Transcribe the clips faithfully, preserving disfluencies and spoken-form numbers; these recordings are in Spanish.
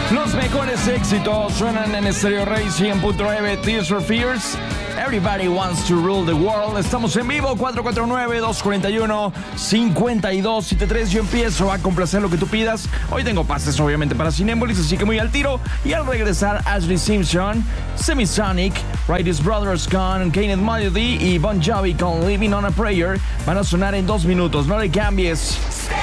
Los mejores éxitos suenan en Stereo Rey cien punto nueve. Tears for Fears, Everybody Wants to Rule the World. Estamos en vivo, cuatro cuatro nueve, dos cuatro uno, cinco dos siete tres. Yo empiezo a complacer lo que tú pidas. Hoy tengo pases obviamente para Cinépolis, así que muy al tiro. Y al regresar, Ashley Simpson, Semisonic, Righteous Brothers con Kenneth Melody y Bon Jovi con Living on a Prayer van a sonar en dos minutos. No le cambies.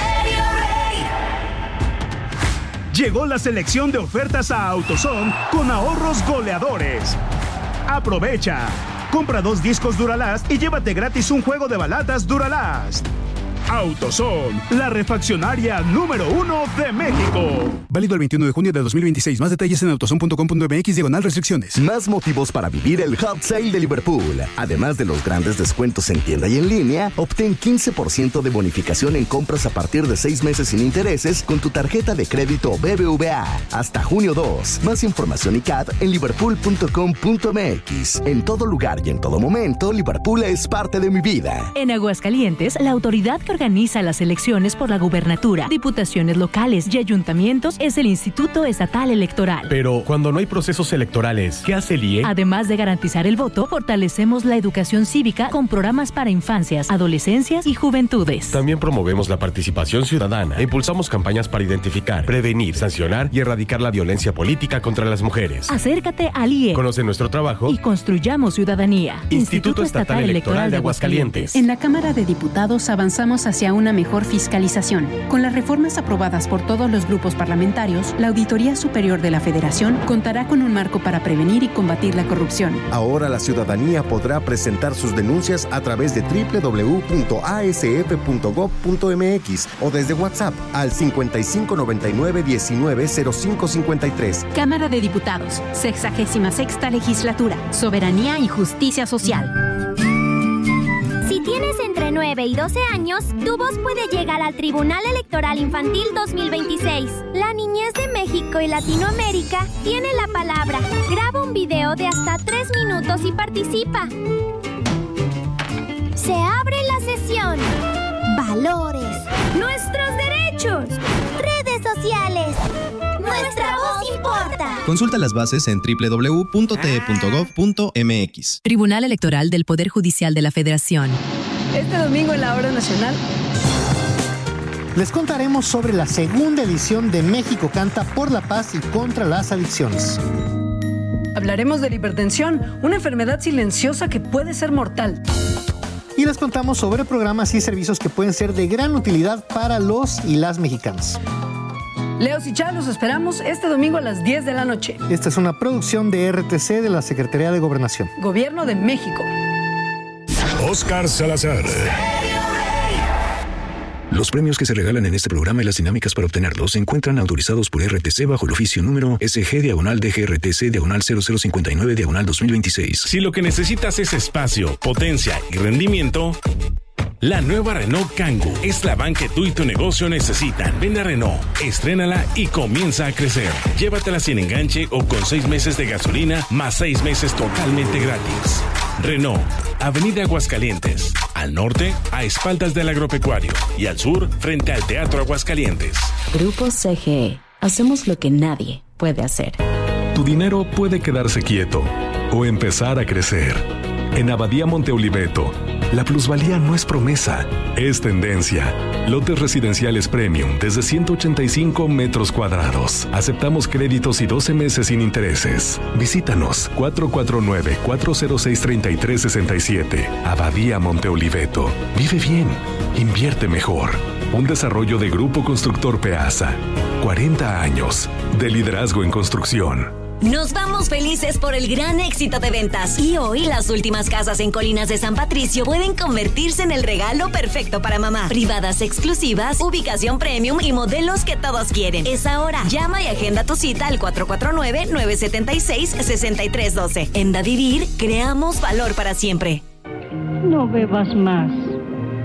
Llegó la selección de ofertas a AutoZone con ahorros goleadores. Aprovecha. Compra dos discos Duralast y llévate gratis un juego de baladas Duralast. AutoZone, la refaccionaria número uno de México. Válido el veintiuno de junio de dos mil veintiséis. Más detalles en autozone punto com punto m x diagonal restricciones. Más motivos para vivir el Hot Sale de Liverpool. Además de los grandes descuentos en tienda y en línea, obtén quince por ciento de bonificación en compras a partir de seis meses sin intereses con tu tarjeta de crédito B B V A. Hasta junio dos. Más información y C A D en liverpool punto com punto m x. En todo lugar y en todo momento, Liverpool es parte de mi vida. En Aguascalientes, la autoridad que organiza las elecciones por la gubernatura, diputaciones locales y ayuntamientos es el Instituto Estatal Electoral. Pero cuando no hay procesos electorales, ¿qué hace el I E? Además de garantizar el voto, fortalecemos la educación cívica con programas para infancias, adolescencias y juventudes. También promovemos la participación ciudadana e impulsamos campañas para identificar, prevenir, sancionar y erradicar la violencia política contra las mujeres. Acércate al I E. Conoce nuestro trabajo y construyamos ciudadanía. Instituto, Instituto Estatal, Estatal Electoral de Aguascalientes. En la Cámara de Diputados avanzamos hacia una mejor fiscalización. Con las reformas aprobadas por todos los grupos parlamentarios, la Auditoría Superior de la Federación contará con un marco para prevenir y combatir la corrupción. Ahora la ciudadanía podrá presentar sus denuncias a través de doble u doble u doble u punto a s f punto gob punto m x o desde WhatsApp al cincuenta y cinco noventa y nueve diecinueve cero cinco cincuenta y tres. Cámara de Diputados, sexagésima sexta legislatura, soberanía y justicia social. Si tienes entre nueve y doce años, tu voz puede llegar al Tribunal Electoral Infantil dos mil veintiséis. La niñez de México y Latinoamérica tiene la palabra. Graba un video de hasta tres minutos y participa. Se abre la sesión. Valores. Nuestros derechos. Redes sociales. Nuestra voz importa. Consulta las bases en doble u doble u doble u punto t e punto gob punto m x. Tribunal Electoral del Poder Judicial de la Federación. Este domingo en la Hora Nacional les contaremos sobre la segunda edición de México Canta por la Paz y contra las Adicciones. Hablaremos de la hipertensión, una enfermedad silenciosa que puede ser mortal. Y les contamos sobre programas y servicios que pueden ser de gran utilidad para los y las mexicanas. Leos y Chá, los esperamos este domingo a las diez de la noche. Esta es una producción de R T C de la Secretaría de Gobernación. Gobierno de México. Oscar Salazar. Los premios que se regalan en este programa y las dinámicas para obtenerlos se encuentran autorizados por R T C bajo el oficio número S G diagonal D G R T C diagonal cero cero cincuenta y nueve diagonal dos mil veintiséis. Si lo que necesitas es espacio, potencia y rendimiento, la nueva Renault Kangoo es la van que tú y tu negocio necesitan. Ven a Renault, estrénala y comienza a crecer. Llévatela sin enganche o con seis meses de gasolina más seis meses totalmente gratis. Renault, Avenida Aguascalientes. Al norte, a espaldas del agropecuario. Y al sur, frente al Teatro Aguascalientes. Grupo C G E. Hacemos lo que nadie puede hacer. Tu dinero puede quedarse quieto o empezar a crecer. En Abadía Monte Oliveto, la plusvalía no es promesa, es tendencia. Lotes residenciales premium desde ciento ochenta y cinco metros cuadrados. Aceptamos créditos y doce meses sin intereses. Visítanos cuatro cuatro nueve, cuatro cero seis, tres tres seis siete. Abadía Monte Oliveto. Vive bien. Invierte mejor. Un desarrollo de Grupo Constructor Peasa. cuarenta años de liderazgo en construcción. Nos vamos felices por el gran éxito de ventas. Y hoy las últimas casas en Colinas de San Patricio pueden convertirse en el regalo perfecto para mamá. Privadas exclusivas, ubicación premium y modelos que todos quieren. Es ahora. Llama y agenda tu cita al cuatro cuatro nueve, nueve siete seis, seis tres uno dos. En Da Vivir, creamos valor para siempre. No bebas más.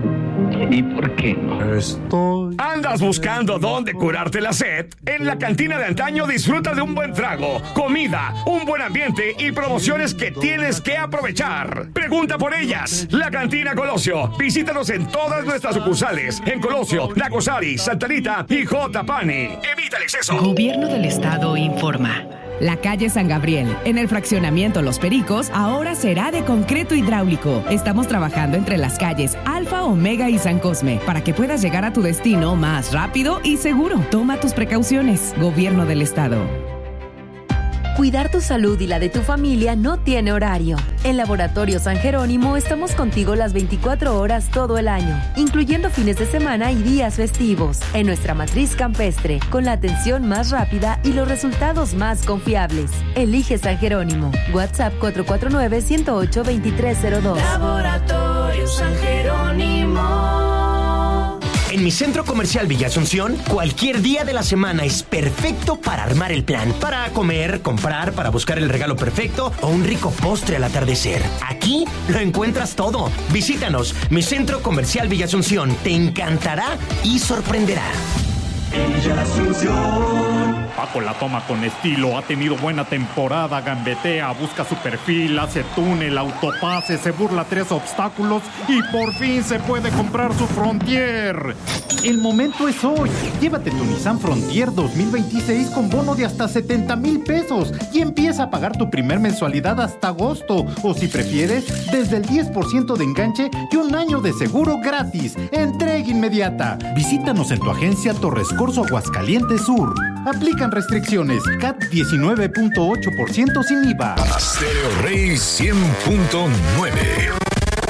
¿Y por qué no? Estoy... ¿Andas buscando dónde curarte la sed? En la cantina de antaño disfruta de un buen trago, comida, un buen ambiente y promociones que tienes que aprovechar. Pregunta por ellas. La Cantina Colosio. Visítanos en todas nuestras sucursales. En Colosio, Nacosari, Santa Rita y Jotapani. Evita el exceso. Gobierno del Estado informa. La calle San Gabriel, en el fraccionamiento Los Pericos, ahora será de concreto hidráulico. Estamos trabajando entre las calles Alfa, Omega y San Cosme para que puedas llegar a tu destino más rápido y seguro. Toma tus precauciones. Gobierno del Estado. Cuidar tu salud y la de tu familia no tiene horario. En Laboratorio San Jerónimo estamos contigo las veinticuatro horas todo el año, incluyendo fines de semana y días festivos, en nuestra matriz campestre, con la atención más rápida y los resultados más confiables. Elige San Jerónimo. WhatsApp cuatro cuatro nueve, uno cero ocho, dos tres cero dos. Laboratorio San Jerónimo. En mi centro comercial Villa Asunción, cualquier día de la semana es perfecto para armar el plan. Para comer, comprar, para buscar el regalo perfecto o un rico postre al atardecer. Aquí lo encuentras todo. Visítanos, mi centro comercial Villa Asunción. Te encantará y sorprenderá. Villa Asunción. Paco la toma con estilo, ha tenido buena temporada, gambetea, busca su perfil, hace túnel, autopase, se burla tres obstáculos y por fin se puede comprar su Frontier. El momento es hoy. Llévate tu Nissan Frontier dos mil veintiséis con bono de hasta setenta mil pesos y empieza a pagar tu primer mensualidad hasta agosto. O si prefieres, desde el diez por ciento de enganche y un año de seguro gratis. Entrega inmediata. Visítanos en tu agencia Torres Corso Aguascalientes Sur. Aplican restricciones. C A T diecinueve punto ocho por ciento sin I V A. Stereo Rey cien punto nueve.